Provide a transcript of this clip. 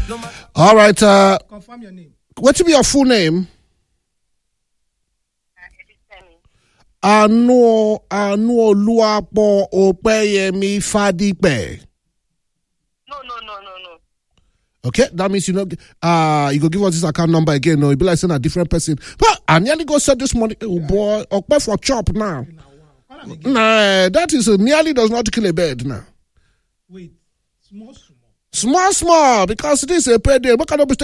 All right. Confirm your name. What will be your full name? Anu Oluwapo Opeyemi Fadipe. No. Okay, that means you go give us this account number again. No, it be like saying a different person. But I nearly go sell this money. Oh boy, Okpe for chop now. Nah, that is nearly does not kill a bird now. Wait, small. Small, because this is a payday. What kind of mistake